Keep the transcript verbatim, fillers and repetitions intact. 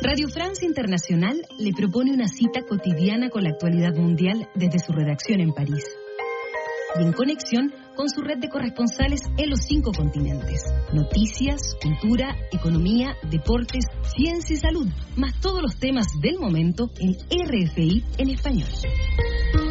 Radio Francia Internacional le propone una cita cotidiana con la actualidad mundial desde su redacción en París y en conexión con su red de corresponsales en los cinco continentes. Noticias, cultura, economía, deportes, ciencia y salud, más todos los temas del momento en R F I en español.